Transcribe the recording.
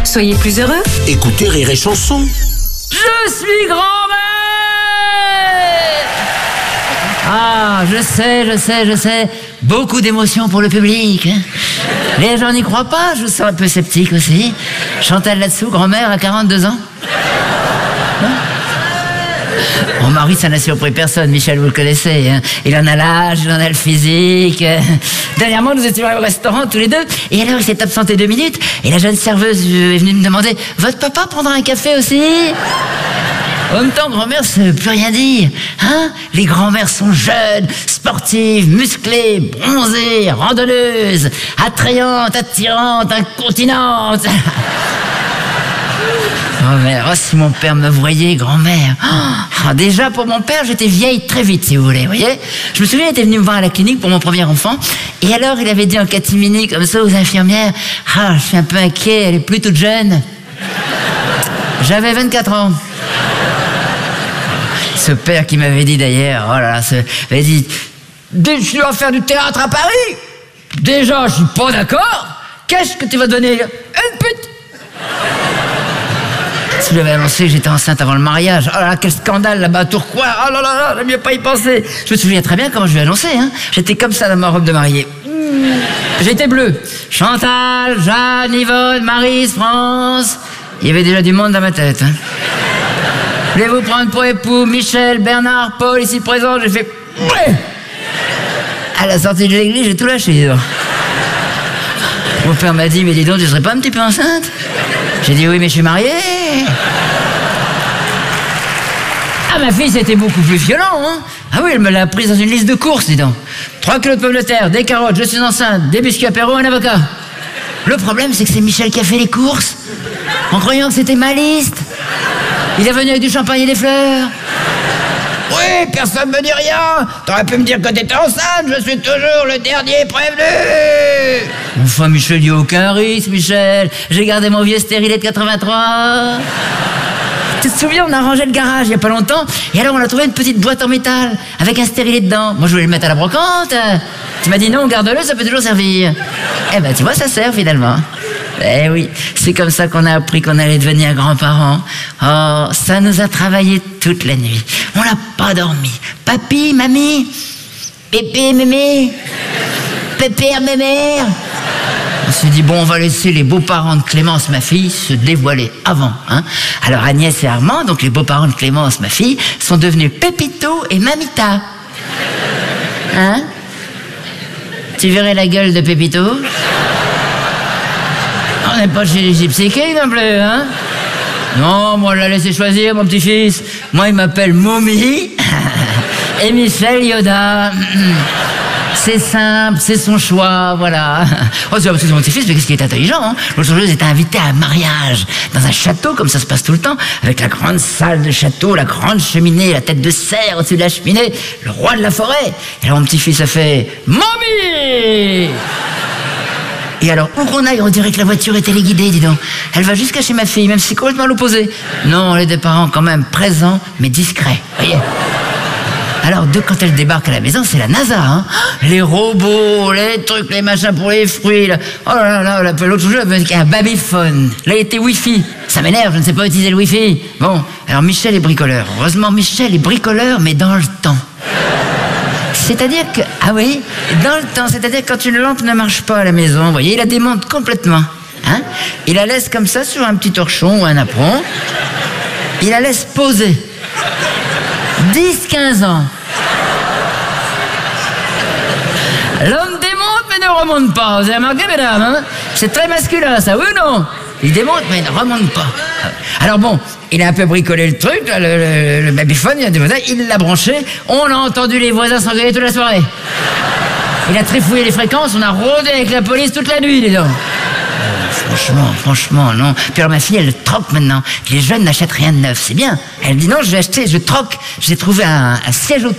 Soyez plus heureux. Écoutez Rire et Chanson. Je suis grand-mère. Ah, je sais. Beaucoup d'émotions pour le public. Hein. Les gens n'y croient pas, je vous sens un peu sceptique aussi. Chantal là-dessous, grand-mère à 42 ans. Mon mari, ça n'a surpris personne, Michel, vous le connaissez. Hein. Il en a l'âge, il en a le physique. Dernièrement, nous étions au restaurant tous les deux, et alors il s'est absenté 2 minutes, et la jeune serveuse est venue me demander « Votre papa prendra un café aussi ?» En même temps, grand-mère, ça ne veut plus rien dire. Hein? Les grand-mères sont jeunes, sportives, musclées, bronzées, randonneuses, attrayantes, attirantes, incontinentes. Grand-mère, oh, si mon père me voyait, grand-mère. Oh, déjà, pour mon père, j'étais vieille très vite, si vous voulez, voyez. Je me souviens, il était venu me voir à la clinique pour mon premier enfant. Et alors, il avait dit en catimini, comme ça, aux infirmières, « Ah, je suis un peu inquiet, elle est plus toute jeune. » J'avais 24 ans. Ce père qui m'avait dit d'ailleurs, oh là là, m'avait dit, tu dois faire du théâtre à Paris. Déjà, je suis pas d'accord. Qu'est-ce que tu vas donner? Une pute. Si j'avais annoncé que j'étais enceinte avant le mariage, oh là là, quel scandale là-bas à Tourcoing, oh là là là, j'aime mieux pas y penser. Je me souviens très bien comment je lui ai annoncé, hein. J'étais comme ça dans ma robe de mariée. J'étais bleu. Chantal, Jeanne, Yvonne, Maryse, France. Il y avait déjà du monde dans ma tête, hein. Voulez-vous prendre pour époux Michel, Bernard, Paul, ici présent? J'ai fait... Ouais. À la sortie de l'église, j'ai tout lâché. Mon père m'a dit, mais dis donc, tu serais pas un petit peu enceinte? J'ai dit, oui, mais je suis mariée. Ah, ma fille, c'était beaucoup plus violent, hein. Ah oui, elle me l'a prise dans une liste de courses, dis donc. 3 kilos de pommes de terre, des carottes, je suis enceinte, des biscuits apéro, un avocat. Le problème, c'est que c'est Michel qui a fait les courses, en croyant que c'était ma liste. Il est venu avec du champagne et des fleurs. Oui, personne me dit rien. T'aurais pu me dire que t'étais enceinte, je suis toujours le dernier prévenu. Enfin, Michel, il n'y a aucun risque, Michel. J'ai gardé mon vieux stérilet de 83. Tu te souviens, on a rangé le garage il n'y a pas longtemps, et alors on a trouvé une petite boîte en métal, avec un stérilet dedans. Moi, je voulais le mettre à la brocante. Tu m'as dit non, garde-le, ça peut toujours servir. Eh ben, tu vois, ça sert finalement. Eh oui, c'est comme ça qu'on a appris qu'on allait devenir grands-parents. Oh, ça nous a travaillé toute la nuit. On n'a pas dormi. Papy, mamie, pépé, mémé, pépère, mémère. On s'est dit, bon, on va laisser les beaux-parents de Clémence, ma fille, se dévoiler avant. Hein. Alors Agnès et Armand, donc les beaux-parents de Clémence, ma fille, sont devenus Pépito et Mamita. Hein? Tu verrais la gueule de Pépito? On n'est pas chez les Gypsy Kings non plus, hein? Non, moi, on l'a laissé choisir, mon petit-fils. Moi, il m'appelle Mommy et Michel Yoda. C'est simple, c'est son choix, voilà. Oh, c'est parce que c'est mon petit-fils, mais qu'est-ce qui est intelligent, hein? L'autre jour, j'étais invité à un mariage dans un château, comme ça se passe tout le temps, avec la grande salle de château, la grande cheminée, la tête de cerf au-dessus de la cheminée, le roi de la forêt. Et alors, mon petit-fils a fait « Mommy !» Et alors, où qu'on aille, on dirait que la voiture est téléguidée, dis donc. Elle va jusqu'à chez ma fille, même si c'est complètement l'opposé. Non, les deux parents quand même présents, mais discrets, voyez. Alors, quand elle débarque à la maison, c'est la NASA, hein. Les robots, les trucs, les machins pour les fruits, là. Oh là là, l'autre jour, elle avait un babyphone. Là, il était Wi-Fi. Ça m'énerve, je ne sais pas utiliser le Wi-Fi. Bon, alors Michel est bricoleur. Heureusement, Michel est bricoleur, mais dans le temps. C'est-à-dire que, ah oui, dans le temps, c'est-à-dire quand une lampe ne marche pas à la maison, vous voyez, il la démonte complètement. Hein? Il la laisse comme ça sur un petit torchon ou un apron. Il la laisse poser. 10-15 ans. L'homme démonte mais ne remonte pas. Vous avez remarqué, mesdames, hein? C'est très masculin, ça, oui ou non? Il démonte mais ne remonte pas. Alors bon, il a un peu bricolé le truc, là, le babyphone, il l'a branché, on a entendu les voisins s'engueuler toute la soirée. Il a trifouillé les fréquences, on a rôdé avec la police toute la nuit, les dents. Franchement, non. Puis alors ma fille, elle troque maintenant. Les jeunes n'achètent rien de neuf, c'est bien. Elle dit non, je vais acheter, je troque. J'ai trouvé un siège auto.